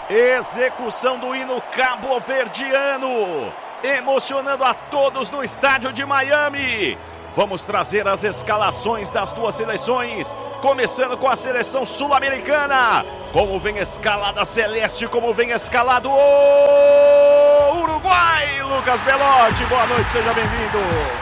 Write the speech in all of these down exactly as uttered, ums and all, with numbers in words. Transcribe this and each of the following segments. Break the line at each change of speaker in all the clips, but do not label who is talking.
Execução do hino cabo-verdiano, emocionando a todos no estádio de Miami. Vamos trazer as escalações das duas seleções, começando com a seleção sul-americana. Como vem escalada a Celeste, como vem escalado o Uruguai. Lucas Belotti, boa noite, seja bem-vindo.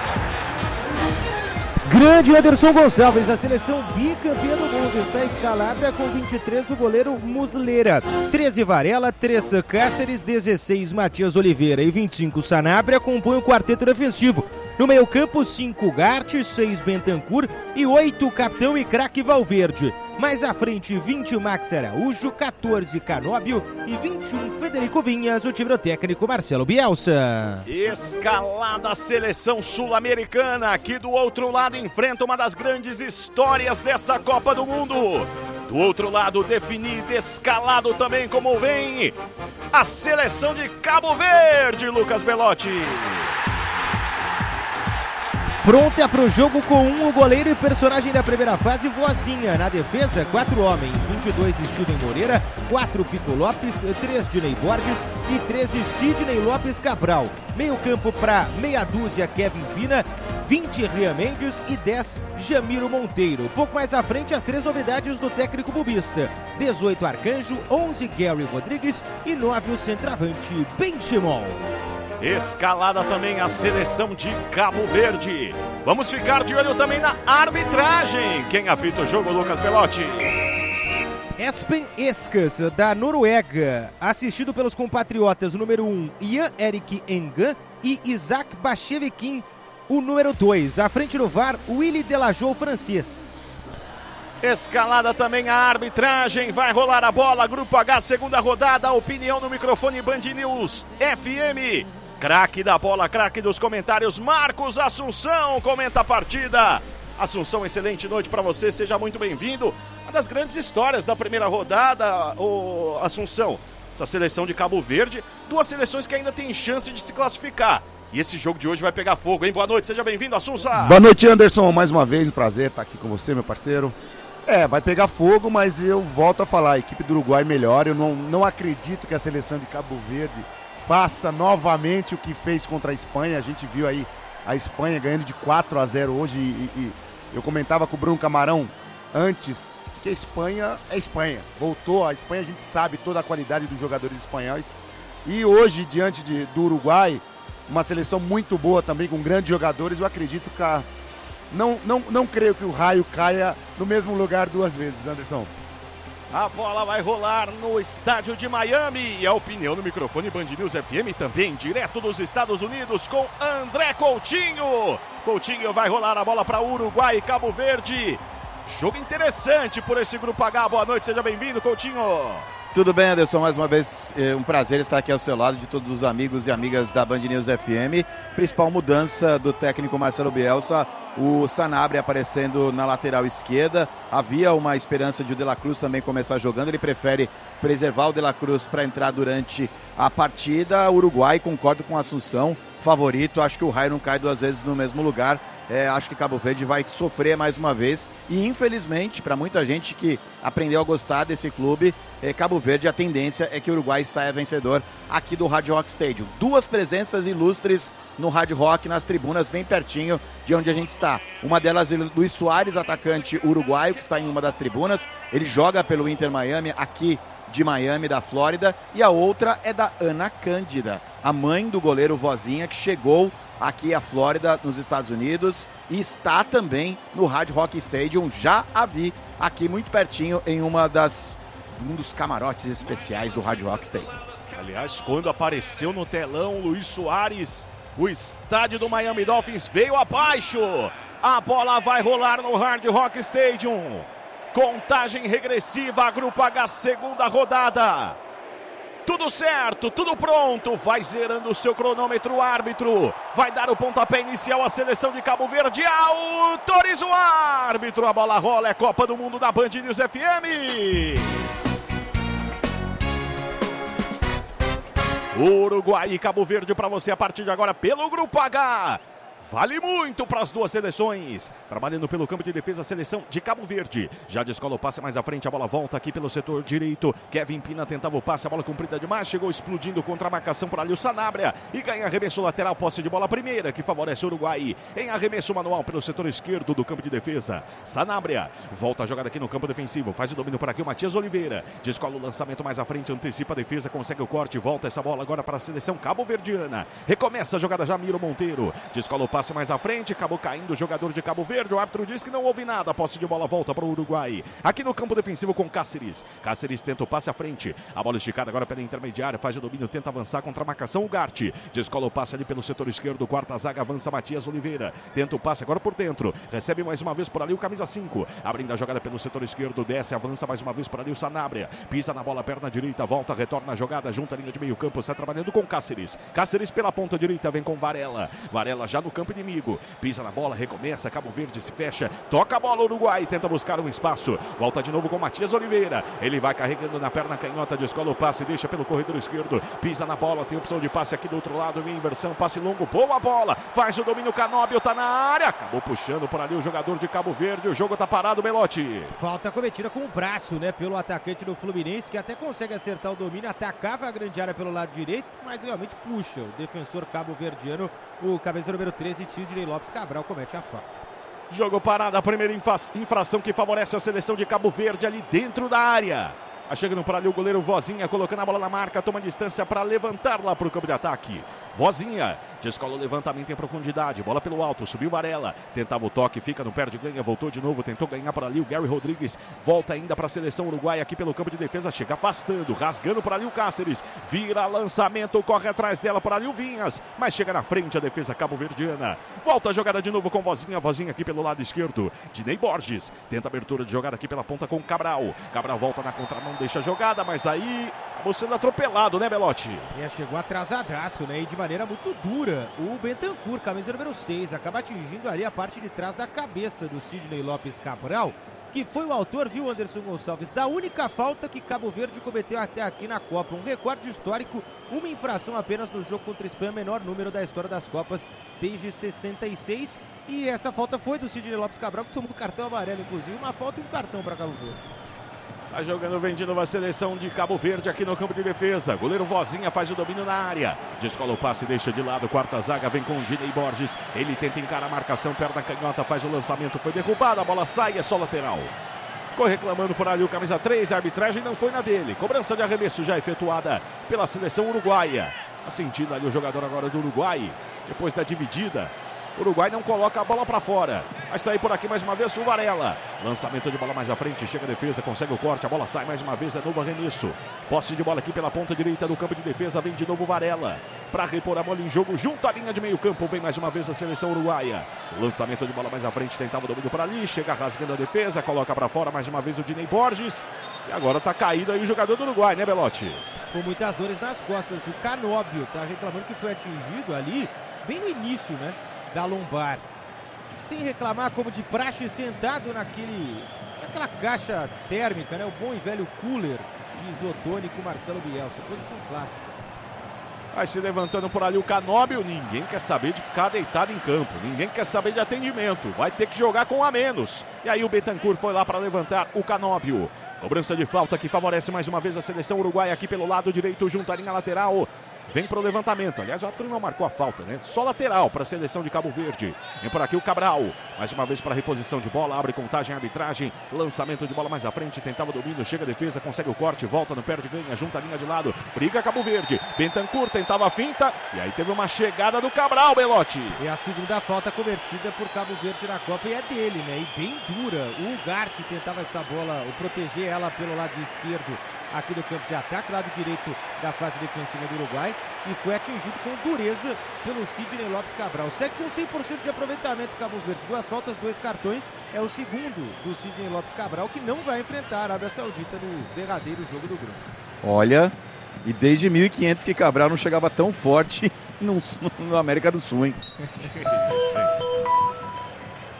Grande Anderson Gonçalves, a seleção bicampeã do mundo está escalada com vinte e três o goleiro Muslera, treze Varela, três Cáceres, dezesseis Matias Oliveira e vinte e cinco Sanabria compõem o quarteto defensivo. No meio campo, cinco Gart, seis Bentancur e oito capitão e craque Valverde. Mais à frente, vinte Max Araújo, quatorze Canóbio e vinte e um Federico Vinhas, o time do técnico Marcelo Bielsa.
Escalada a seleção sul-americana, aqui do outro lado enfrenta uma das grandes histórias dessa Copa do Mundo. Do outro lado, definido, escalado também como vem a seleção de Cabo Verde, Lucas Belotti.
Pronta para o jogo com um o goleiro e personagem da primeira fase, Vozinha. Na defesa, quatro homens, vinte e dois Steven Moreira, quatro Pico Lopes, três Dinei Borges e treze Sidney Lopes Cabral. Meio campo para meia dúzia Kevin Pina, vinte Rian Mendes e dez Jamiro Monteiro. Pouco mais à frente, as três novidades do técnico bubista: dezoito Arcanjo, onze Gary Rodrigues e nove o centroavante Benchimol.
Escalada também a seleção de Cabo Verde. Vamos ficar de olho também na arbitragem. Quem apita o jogo, Lucas Belotti?
Espen Eskas, da Noruega, assistido pelos compatriotas número um, Ian Erik Engan e Isaac Bachevekin, o número dois. À frente no V A R, Willy Delajou, francês.
Escalada também a arbitragem, vai rolar a bola, Grupo H, segunda rodada, opinião no microfone Band News F M. Craque da bola, craque dos comentários, Marcos Assunção comenta a partida. Assunção, excelente noite para você, seja muito bem-vindo. Uma das grandes histórias da primeira rodada, ô Assunção, essa seleção de Cabo Verde, duas seleções que ainda têm chance de se classificar. E esse jogo de hoje vai pegar fogo, hein? Boa noite, seja bem-vindo, Assunção.
Boa noite, Anderson, mais uma vez, um prazer estar aqui com você, meu parceiro. É, vai pegar fogo, mas eu volto a falar, a equipe do Uruguai melhor, eu não, não acredito que a seleção de Cabo Verde faça novamente o que fez contra a Espanha. A gente viu aí a Espanha ganhando de quatro a zero hoje e, e eu comentava com o Bruno Camarão antes que a Espanha é Espanha. Voltou, a Espanha a gente sabe toda a qualidade dos jogadores espanhóis e hoje diante de, do Uruguai, uma seleção muito boa também com grandes jogadores, eu acredito que a, não, não, não creio que o raio caia no mesmo lugar duas vezes, Anderson.
A bola vai rolar no estádio de Miami e a opinião no microfone Band News F M também, direto dos Estados Unidos com André Coutinho. Coutinho vai rolar a bola para Uruguai e Cabo Verde. Jogo interessante por esse Grupo H. Boa noite, seja bem-vindo, Coutinho.
Tudo bem, Anderson? Mais uma vez, é um prazer estar aqui ao seu lado, de todos os amigos e amigas da Band News F M. Principal mudança do técnico Marcelo Bielsa, o Sanabria aparecendo na lateral esquerda. Havia uma esperança de o De La Cruz também começar jogando, ele prefere preservar o De La Cruz para entrar durante a partida. Uruguai, concordo com a Assunção, favorito, acho que o raio não cai duas vezes no mesmo lugar. É, acho que Cabo Verde vai sofrer mais uma vez e infelizmente para muita gente que aprendeu a gostar desse clube, é, Cabo Verde, a tendência é que o Uruguai saia vencedor aqui do Hard Rock Stadium. Duas presenças ilustres no Hard Rock, nas tribunas bem pertinho de onde a gente está. Uma delas, Luiz Soares, atacante uruguaio, que está em uma das tribunas, ele joga pelo Inter Miami aqui de Miami, da Flórida, e a outra é da Ana Cândida, a mãe do goleiro Vozinha, que chegou aqui à Flórida, nos Estados Unidos, e está também no Hard Rock Stadium. Já a vi aqui muito pertinho em uma das, um dos camarotes especiais do Hard Rock Stadium.
Aliás, quando apareceu no telão Luiz Soares, o estádio do Miami Dolphins veio abaixo. A bola vai rolar no Hard Rock Stadium. Contagem regressiva, Grupo H, segunda rodada. Tudo certo, tudo pronto, vai zerando o seu cronômetro, o árbitro vai dar o pontapé inicial à seleção de Cabo Verde, autoriza o árbitro, a bola rola, é Copa do Mundo da Band News F M. Uruguai e Cabo Verde para você a partir de agora pelo Grupo H. Vale muito para as duas seleções. Trabalhando pelo campo de defesa, a seleção de Cabo Verde. Já descola o passe mais à frente, a bola volta aqui pelo setor direito. Kevin Pina tentava o passe, a bola comprida demais. Chegou explodindo contra a marcação por ali o Sanabria. E ganha arremesso lateral, posse de bola primeira, que favorece o Uruguai. Em arremesso manual pelo setor esquerdo do campo de defesa. Sanabria volta a jogada aqui no campo defensivo. Faz o domínio por aqui o Matias Oliveira. Descola o lançamento mais à frente, antecipa a defesa, consegue o corte. Volta essa bola agora para a seleção cabo-verdiana. Recomeça a jogada Jamiro Monteiro. Descola o passe mais à frente, acabou caindo o jogador de Cabo Verde. O árbitro diz que não houve nada. A posse de bola volta para o Uruguai. Aqui no campo defensivo com Cáceres. Cáceres tenta o passe à frente. A bola esticada agora pela intermediária. Faz o domínio, tenta avançar contra a marcação. O Garte descola o passe ali pelo setor esquerdo. Quarta zaga, avança Matias Oliveira. Tenta o passe agora por dentro. Recebe mais uma vez por ali o camisa cinco. Abrindo a jogada pelo setor esquerdo. Desce, avança mais uma vez por ali o Sanabria. Pisa na bola, perna direita. Volta, retorna a jogada. Junta a linha de meio campo. Sai trabalhando com Cáceres. Cáceres pela ponta direita. Vem com Varela. Varela já no campo inimigo. Pisa na bola, recomeça, Cabo Verde se fecha, toca a bola, Uruguai, tenta buscar um espaço, volta de novo com Matias Oliveira, ele vai carregando na perna canhota, descola o passe, deixa pelo corredor esquerdo, pisa na bola, tem opção de passe aqui do outro lado, vem inversão, passe longo, boa bola, faz o domínio, Canóbio tá na área, acabou puxando por ali o jogador de Cabo Verde, o jogo tá parado, Belotti.
Falta cometida com o braço, né, pelo atacante do Fluminense, que até consegue acertar o domínio, atacava a grande área pelo lado direito, mas realmente puxa o defensor cabo-verdiano, o cabeça número treze, Sidney Lopes Cabral, comete a falta.
Jogo parado, a primeira infração que favorece a seleção de Cabo Verde ali dentro da área. Chegando para ali o goleiro Vozinha, colocando a bola na marca, toma distância para levantar lá para o campo de ataque. Vozinha, descola o levantamento em profundidade, bola pelo alto, subiu Varela, tentava o toque, fica no perde ganha, voltou de novo, tentou ganhar para ali o Gary Rodrigues, volta ainda para a seleção uruguaia aqui pelo campo de defesa, chega afastando, rasgando para ali o Cáceres, vira lançamento, corre atrás dela para ali o Vinhas, mas chega na frente a defesa cabo-verdiana. Volta a jogada de novo com Vozinha, Vozinha aqui pelo lado esquerdo, Dinei Borges, tenta abertura de jogada aqui pela ponta com Cabral, Cabral volta na contramão, deixa a jogada, mas aí acabou sendo atropelado, né, Belotti?
É, chegou atrasadaço, né, e de maneira muito dura. O Bentancur, camisa número seis, acaba atingindo ali a parte de trás da cabeça do Sidney Lopes Cabral, que foi o autor, viu, Anderson Gonçalves, da única falta que Cabo Verde cometeu até aqui na Copa. Um recorde histórico, uma infração apenas no jogo contra a Espanha, menor número da história das Copas desde sessenta e seis. E essa falta foi do Sidney Lopes Cabral, que tomou um cartão amarelo, inclusive, uma falta e um cartão para Cabo Verde.
Está jogando bem de novo a seleção de Cabo Verde aqui no campo de defesa. Goleiro Vozinha faz o domínio na área. Descola o passe, deixa de lado. Quarta zaga vem com o Dinei Borges. Ele tenta encarar a marcação, perna canhota, faz o lançamento. Foi derrubado, a bola sai, é só lateral. Ficou reclamando por ali o camisa três. A arbitragem não foi na dele. Cobrança de arremesso já efetuada pela seleção uruguaia. Tá sentindo ali o jogador agora do Uruguai. Depois da dividida. O Uruguai não coloca a bola para fora. Vai sair por aqui mais uma vez o Varela. Lançamento de bola mais à frente. Chega a defesa, consegue o corte. A bola sai mais uma vez. É novo arremesso. Posse de bola aqui pela ponta direita do campo de defesa. Vem de novo o Varela. Para repor a bola em jogo junto à linha de meio campo. Vem mais uma vez a seleção uruguaia. Lançamento de bola mais à frente. Tentava o domínio por ali. Chega rasgando a defesa. Coloca para fora mais uma vez o Dinei Borges. E agora tá caído aí o jogador do Uruguai, né, Belotti?
Com muitas dores nas costas. O Canóbio tá reclamando que foi atingido ali bem no início, né, da lombar. Sem reclamar, como de praxe, sentado naquele, naquela caixa térmica, né? O bom e velho cooler de isotônico Marcelo Bielsa. Posição clássica.
Vai se levantando por ali o Canóbio. Ninguém quer saber de ficar deitado em campo. Ninguém quer saber de atendimento. Vai ter que jogar com um a menos. E aí o Bentancur foi lá para levantar o Canóbio. Cobrança de falta que favorece mais uma vez a seleção uruguaia aqui pelo lado direito, junto à linha lateral. Vem para o levantamento. Aliás, o árbitro não marcou a falta, né? Só lateral para a seleção de Cabo Verde. Vem por aqui o Cabral. Mais uma vez para a reposição de bola. Abre contagem, arbitragem. Lançamento de bola mais à frente. Tentava o domínio. Chega a defesa. Consegue o corte. Volta no perde ganha. Junta a linha de lado. Briga Cabo Verde. Bentancur tentava a finta. E aí teve uma chegada do Cabral, Belotti.
É a segunda falta cometida por Cabo Verde na Copa. E é dele, né? E bem dura. O Garte tentava essa bola, ou proteger ela pelo lado esquerdo aqui do campo de ataque, lado direito da fase defensiva do Uruguai, e foi atingido com dureza pelo Sidney Lopes Cabral. Segue com cem por cento de aproveitamento Cabo Verde, duas faltas, dois cartões, é o segundo do Sidney Lopes Cabral, que não vai enfrentar a Arábia Saudita no derradeiro jogo do grupo.
Olha, e desde mil e quinhentos que Cabral não chegava tão forte no, no América do Sul, hein?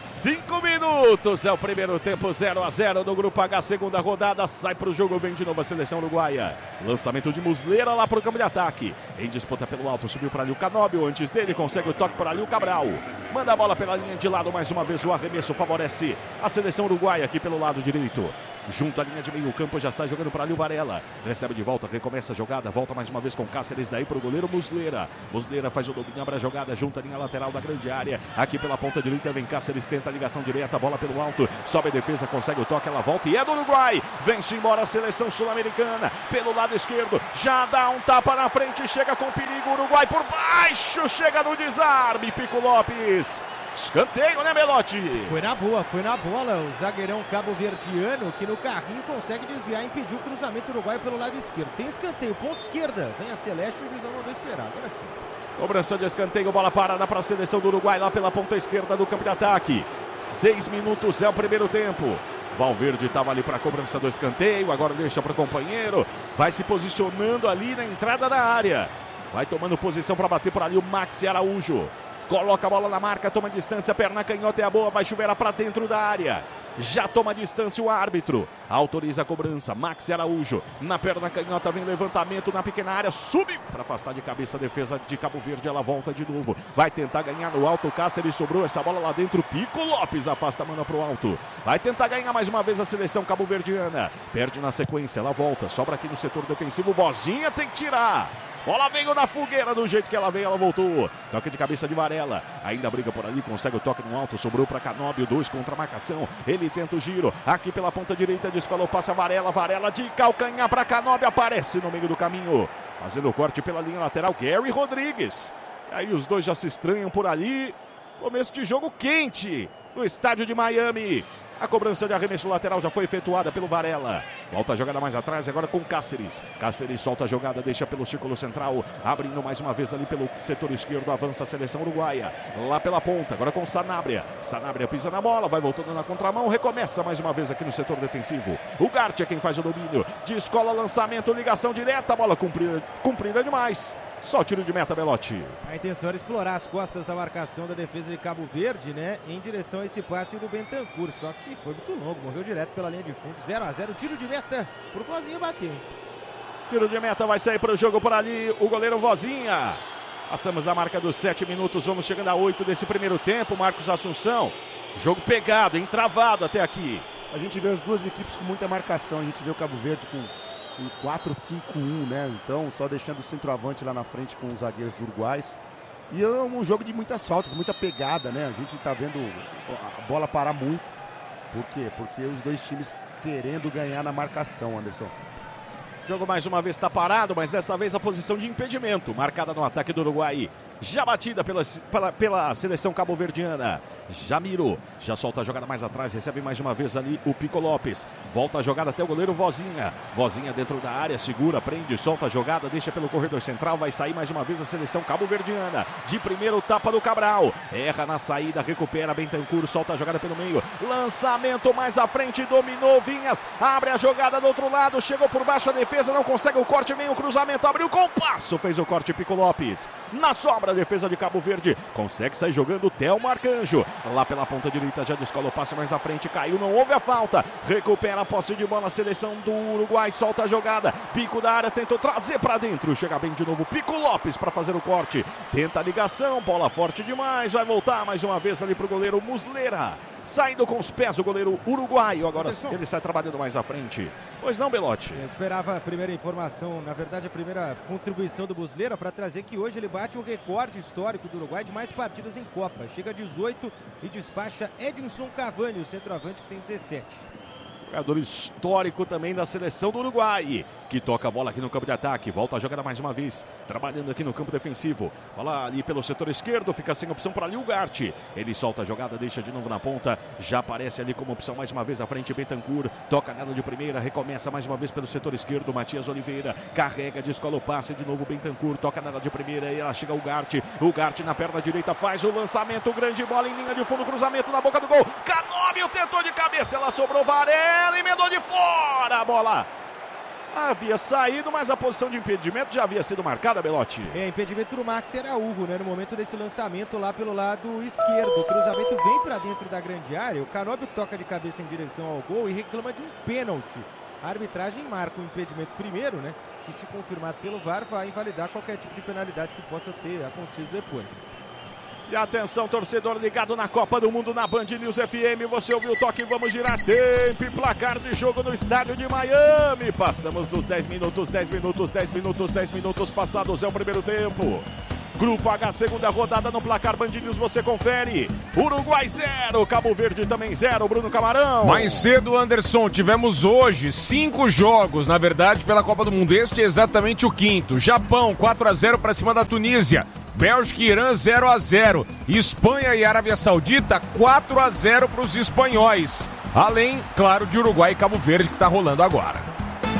Cinco minutos, é o primeiro tempo, zero a zero do Grupo H, segunda rodada, sai pro jogo, vem de novo a seleção uruguaia. Lançamento de Muslera lá pro campo de ataque. Em disputa pelo alto, subiu para ali o Canóbio, antes dele consegue o toque para ali o Cabral. Manda a bola pela linha de lado, mais uma vez o arremesso favorece a seleção uruguaia aqui pelo lado direito. Junto à linha de meio campo, já sai jogando para ali o Varela. Recebe de volta, recomeça a jogada, volta mais uma vez com Cáceres, daí para o goleiro Muslera. Muslera faz o domínio, abre a jogada, junto à linha lateral da grande área. Aqui pela ponta direita vem Cáceres, tenta a ligação direta, bola pelo alto, sobe a defesa, consegue o toque, ela volta e é do Uruguai. Vence embora a seleção sul-americana, pelo lado esquerdo, já dá um tapa na frente, chega com perigo, Uruguai por baixo, chega no desarme, Pico Lopes. Escanteio, né, Belotti?
Foi na boa, foi na bola. O zagueirão cabo-verdiano, que no carrinho consegue desviar e impedir o cruzamento uruguaio pelo lado esquerdo. Tem escanteio, ponto esquerda. Vem a Celeste, o juizão mandou esperar. Agora sim.
Cobrança de escanteio, bola parada para a seleção do Uruguai lá pela ponta esquerda do campo de ataque. Seis minutos é o primeiro tempo. Valverde estava ali para a cobrança do escanteio, agora deixa para o companheiro. Vai se posicionando ali na entrada da área. Vai tomando posição para bater por ali o Maxi Araújo. Coloca a bola na marca, toma distância, perna canhota é a boa, vai chover para dentro da área. Já toma distância o árbitro. Autoriza a cobrança, Maxi Araújo. Na perna canhota vem levantamento na pequena área, subiu para afastar de cabeça a defesa de Cabo Verde, ela volta de novo. Vai tentar ganhar no alto, o Cáceres sobrou essa bola lá dentro, Pico Lopes afasta a mão para o alto. Vai tentar ganhar mais uma vez a seleção cabo-verdiana. Perde na sequência, ela volta, sobra aqui no setor defensivo, Vozinha tem que tirar. Bola veio na fogueira, do jeito que ela veio, ela voltou. Toque de cabeça de Varela. Ainda briga por ali, consegue o toque no alto. Sobrou para Canóbio, dois contra a marcação. Ele tenta o giro. Aqui pela ponta direita, descolou, passa Varela. Varela de calcanhar para Canóbio, aparece no meio do caminho. Fazendo o corte pela linha lateral, Gary Rodrigues. Aí os dois já se estranham por ali. Começo de jogo quente no estádio de Miami. A cobrança de arremesso lateral já foi efetuada pelo Varela. Volta a jogada mais atrás, agora com Cáceres. Cáceres solta a jogada, deixa pelo círculo central. Abrindo mais uma vez ali pelo setor esquerdo. Avança a seleção uruguaia. Lá pela ponta, agora com Sanabria. Sanabria pisa na bola, vai voltando na contramão. Recomeça mais uma vez aqui no setor defensivo. O Garte é quem faz o domínio. Descola, lançamento, ligação direta. Bola cumprida, cumprida demais. Só tiro de meta, Belotti.
A intenção era explorar as costas da marcação da defesa de Cabo Verde, né? Em direção a esse passe do Bentancur. Só que foi muito longo, morreu direto pela linha de fundo. zero a zero, tiro de meta pro Vozinha bater.
Tiro de meta vai sair para o jogo por ali o goleiro Vozinha. Passamos da marca dos sete minutos, vamos chegando a oito desse primeiro tempo. Marcos Assunção, jogo pegado, entravado até aqui.
A gente vê as duas equipes com muita marcação, a gente vê o Cabo Verde com um quatro cinco um, né? Então, só deixando o centroavante lá na frente com os zagueiros uruguais. E é um jogo de muitas faltas, muita pegada, né? A gente tá vendo a bola parar muito. Por quê? Porque os dois times querendo ganhar na marcação, Anderson.
O jogo mais uma vez está parado, mas dessa vez a posição de impedimento, marcada no ataque do Uruguai. Já batida pela, pela, pela seleção cabo-verdiana. Jamiro já solta a jogada mais atrás, recebe mais uma vez ali o Pico Lopes. Volta a jogada até o goleiro Vozinha. Vozinha dentro da área, segura, prende, solta a jogada, deixa pelo corredor central. Vai sair mais uma vez a seleção cabo-verdiana. De primeiro, tapa do Cabral. Erra na saída, recupera Bentancur, solta a jogada pelo meio. Lançamento mais à frente, dominou Vinhas. Abre a jogada do outro lado, chegou por baixo a defesa, não consegue o corte, vem o cruzamento, abriu com passo, fez o corte Pico Lopes. Na sobra, a defesa de Cabo Verde consegue sair jogando o Thelmo Arcanjo. Lá pela ponta direita já descola o passe mais à frente, caiu, não houve a falta. Recupera a posse de bola, a seleção do Uruguai solta a jogada. Pico da área, tentou trazer para dentro. Chega bem de novo Pico Lopes para fazer o corte. Tenta a ligação, bola forte demais. Vai voltar mais uma vez ali pro goleiro Muslera. Saindo com os pés o goleiro uruguaio. Agora ele sai trabalhando mais à frente. Pois não, Belotti?
Eu esperava a primeira informação, na verdade a primeira contribuição do Muslera para trazer que hoje ele bate o recorde histórico do Uruguai de mais partidas em Copa. Chega a dezoito e despacha Edinson Cavani, o centroavante, que tem dezessete.
Jogador histórico também da seleção do Uruguai, que toca a bola aqui no campo de ataque, volta a jogada mais uma vez, trabalhando aqui no campo defensivo, bola ali pelo setor esquerdo, fica sem opção para ali o Garte, ele solta a jogada, deixa de novo na ponta, já aparece ali como opção mais uma vez à frente Bentancur, toca nela de primeira, recomeça mais uma vez pelo setor esquerdo, Matias Oliveira, carrega, descola o passe, de novo Bentancur, toca nela de primeira e ela chega o Garte, o Garte na perna direita faz o lançamento, grande bola em linha de fundo, cruzamento na boca do gol, Canóbio tentou de cabeça, ela sobrou, Varela, emendou de fora a bola. havia saído, mas a posição de impedimento já havia sido marcada, Belotti.
É, impedimento do Max Araújo, né? No momento desse lançamento lá pelo lado esquerdo. O cruzamento vem para dentro da grande área. O Canóbio toca de cabeça em direção ao gol e reclama de um pênalti. A arbitragem marca o impedimento primeiro, né? Que, se confirmado pelo V A R, vai invalidar qualquer tipo de penalidade que possa ter acontecido depois.
E atenção, torcedor ligado na Copa do Mundo na Band News F M. Você ouviu o toque, vamos girar tempo e placar de jogo no estádio de Miami. Passamos dos dez minutos, dez minutos, dez minutos, dez minutos passados é o primeiro tempo. Grupo H, segunda rodada no placar Band News, você confere. Uruguai zero, Cabo Verde também zero, Bruno Camarão.
Mais cedo, Anderson, tivemos hoje cinco jogos, na verdade, pela Copa do Mundo. Este é exatamente o quinto. Japão, quatro a zero para cima da Tunísia. Bélgica e Irã, zero a zero. Espanha e Arábia Saudita, quatro a zero para os espanhóis. Além, claro, de Uruguai e Cabo Verde, que está rolando agora.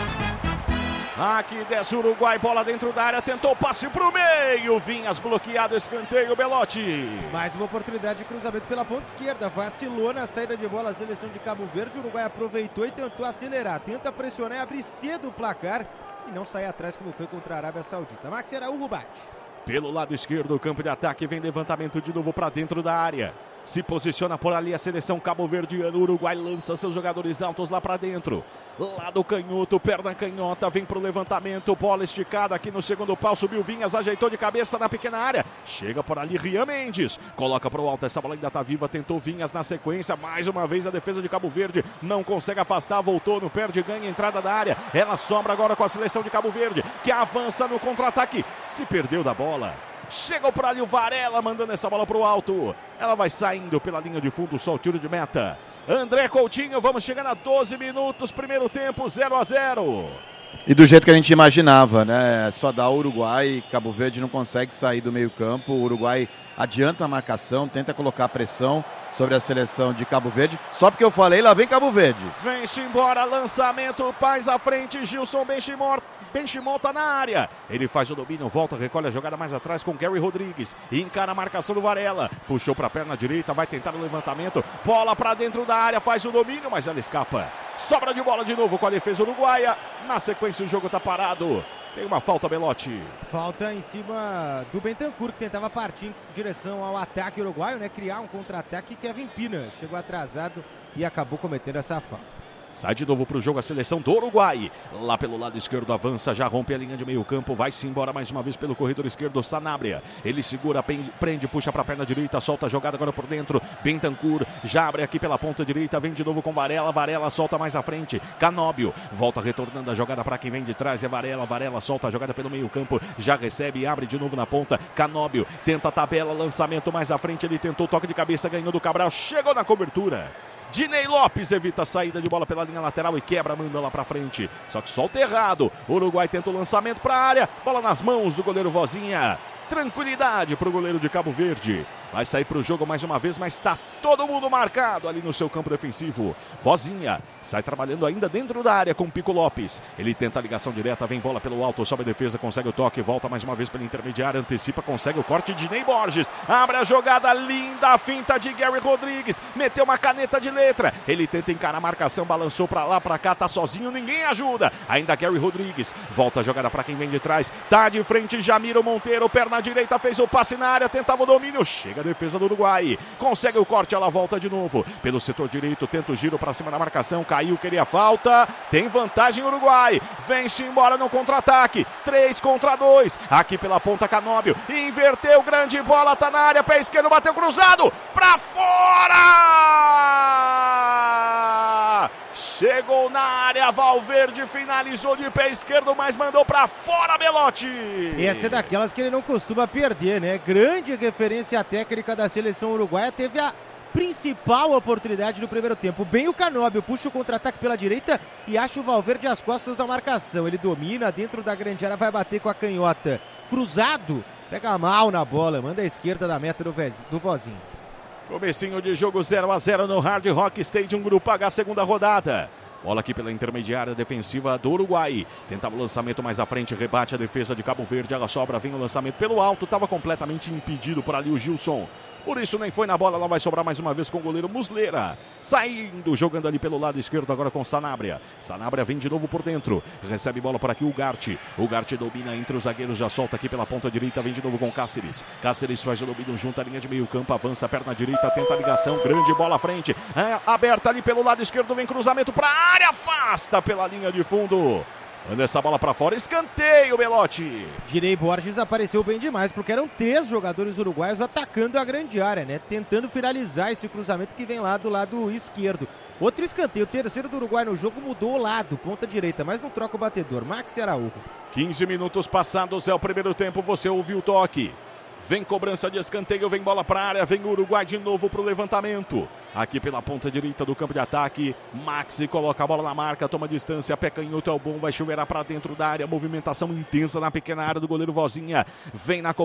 Aqui desce o Uruguai, bola dentro da área, tentou passe pro meio. Vinhas bloqueado, escanteio, Belotti.
Mais uma oportunidade de cruzamento pela ponta esquerda. Vacilou na saída de bola a seleção de Cabo Verde. O Uruguai aproveitou e tentou acelerar. Tenta pressionar e abrir cedo o placar e não sair atrás como foi contra a Arábia Saudita. Max Araújo bate.
Pelo lado esquerdo, o campo de ataque, vem levantamento de novo para dentro da área. Se posiciona por ali a seleção cabo-verdiana. O Uruguai lança seus jogadores altos lá para dentro. Lado canhoto, perna canhota, vem pro levantamento. Bola esticada aqui no segundo pau. Subiu Vinhas, ajeitou de cabeça na pequena área. Chega por ali Rian Mendes. Coloca pro alto, essa bola ainda tá viva. Tentou Vinhas na sequência. Mais uma vez a defesa de Cabo Verde. Não consegue afastar, voltou no perde, ganha entrada da área. Ela sobra agora com a seleção de Cabo Verde, que avança no contra-ataque. Se perdeu da bola. Chegou por ali o Varela, mandando essa bola pro alto. Ela vai saindo pela linha de fundo, só o tiro de meta. André Coutinho, vamos chegando a doze minutos, primeiro tempo, zero a zero.
E do jeito que a gente imaginava, né? Só dá o Uruguai, Cabo Verde não consegue sair do meio campo. O Uruguai adianta a marcação, tenta colocar pressão sobre a seleção de Cabo Verde. Só porque eu falei, lá vem Cabo Verde.
Vem-se embora, lançamento, Paz à frente, Gilson Benchimol. Benchimol tá na área. Ele faz o domínio, volta, recolhe a jogada mais atrás com Gary Rodrigues. Encara a marcação do Varela. Puxou pra perna direita, vai tentar o levantamento. Bola pra dentro da área, faz o domínio, mas ela escapa. Sobra de bola de novo com a defesa uruguaia. Na sequência o jogo tá parado. Tem uma falta, Belotti.
Falta em cima do Bentancur, que tentava partir em direção ao ataque uruguaio, né? Criar um contra-ataque. Kevin Pina chegou atrasado e acabou cometendo essa falta.
Sai de novo para o jogo a seleção do Uruguai. Lá pelo lado esquerdo avança, já rompe a linha de meio campo. Vai-se embora mais uma vez pelo corredor esquerdo, Sanabria. Ele segura, prende, puxa para a perna direita, solta a jogada agora por dentro. Bentancur já abre aqui pela ponta direita, vem de novo com Varela. Varela solta mais à frente. Canóbio volta retornando a jogada para quem vem de trás. É Varela, Varela solta a jogada pelo meio campo. Já recebe e abre de novo na ponta. Canóbio tenta a tabela, lançamento mais à frente. Ele tentou toque de cabeça, ganhou do Cabral. Chegou na cobertura. Dinei Lopes evita a saída de bola pela linha lateral e quebra, manda lá pra frente. Só que solta errado. O Uruguai tenta o lançamento pra área. Bola nas mãos do goleiro Vozinha. Tranquilidade pro goleiro de Cabo Verde. Vai sair pro jogo mais uma vez, mas tá todo mundo marcado ali no seu campo defensivo. Vozinha sai trabalhando ainda dentro da área com Pico Lopes. Ele tenta a ligação direta, vem bola pelo alto, sobe a defesa, consegue o toque, volta mais uma vez pela intermediária, antecipa, consegue o corte de Ney Borges. Abre a jogada linda, a finta de Gary Rodrigues. Meteu uma caneta de letra. Ele tenta encarar a marcação, balançou pra lá, pra cá, tá sozinho, ninguém ajuda. Ainda Gary Rodrigues. Volta a jogada pra quem vem de trás. Tá de frente Jamiro Monteiro, perna direita, fez o passe na área, tentava o domínio. Chega a defesa do Uruguai. Consegue o corte, ela volta de novo. Pelo setor direito, tenta o giro pra cima da marcação. Caiu, queria falta. Tem vantagem Uruguai. Vem-se embora no contra-ataque. três contra dois. Aqui pela ponta Canóbio. Inverteu, grande bola, tá na área. Pé esquerdo, bateu cruzado. Pra fora! Chegou na área, Valverde finalizou de pé esquerdo, mas mandou pra fora, Belotti.
Essa é daquelas que ele não costuma perder, né? Grande referência técnica da seleção uruguaia. Teve a principal oportunidade no primeiro tempo. Bem o Canóbio, puxa o contra-ataque pela direita e acha o Valverde às costas da marcação. Ele domina dentro da grande área, vai bater com a canhota. Cruzado, pega mal na bola, manda a esquerda da meta do, Vez, do Vozinho.
Comecinho de jogo zero a zero no Hard Rock Stadium, Grupo H, segunda rodada. Bola aqui pela intermediária defensiva do Uruguai. Tentava o lançamento mais à frente, rebate a defesa de Cabo Verde. Ela sobra, vem o lançamento pelo alto. Estava completamente impedido por ali o Gilson. Por isso nem foi na bola, ela vai sobrar mais uma vez com o goleiro Muslera. Saindo, jogando ali pelo lado esquerdo agora com Sanabria. Sanabria vem de novo por dentro. Recebe bola por aqui o Ugarte. O Ugarte domina entre os zagueiros, já solta aqui pela ponta direita. Vem de novo com Cáceres. Cáceres faz o domínio junto à linha de meio campo. Avança, perna direita, tenta a ligação. Grande bola à frente. É, aberta ali pelo lado esquerdo, vem cruzamento para a área. Afasta pela linha de fundo. Manda essa bola pra fora, escanteio, Belotti.
Direi Borges apareceu bem demais, porque eram três jogadores uruguaios atacando a grande área, né? Tentando finalizar esse cruzamento que vem lá do lado esquerdo. Outro escanteio, o terceiro do Uruguai no jogo, mudou o lado, ponta direita, mas não troca o batedor. Maxi Araújo.
quinze minutos passados, é o primeiro tempo, você ouviu o toque. Vem cobrança de escanteio, vem bola para a área, vem o Uruguai de novo para o levantamento. Aqui pela ponta direita do campo de ataque, Maxi coloca a bola na marca, toma distância, pé canhoto é o bom, vai chuveirar para dentro da área, movimentação intensa na pequena área do goleiro Vozinha. Vem na